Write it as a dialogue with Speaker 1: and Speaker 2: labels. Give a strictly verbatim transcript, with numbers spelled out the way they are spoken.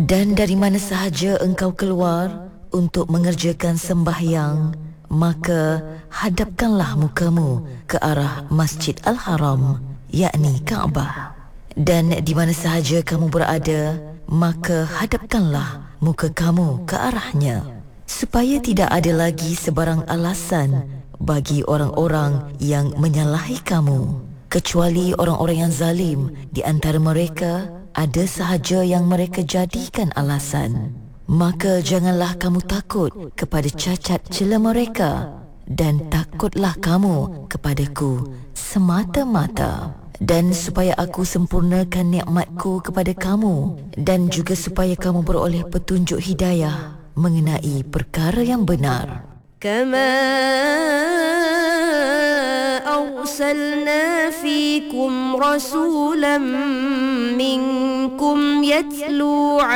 Speaker 1: Dan dari mana sahaja engkau keluar untuk mengerjakan sembahyang, maka hadapkanlah mukamu ke arah Masjid Al-Haram, yakni Kaabah. Dan di mana sahaja kamu berada, maka hadapkanlah muka kamu ke arahnya, supaya tidak ada lagi sebarang alasan bagi orang-orang yang menyalahi kamu, kecuali orang-orang yang zalim. Di antara mereka ada sahaja yang mereka jadikan alasan. Maka janganlah kamu takut kepada cacat cela mereka, dan takutlah kamu kepadaku semata-mata. Dan supaya aku sempurnakan nikmatku kepada kamu, dan juga supaya kamu beroleh petunjuk hidayah mengenai perkara yang benar.
Speaker 2: Kama arsalna fikum rasulan minkum yatlu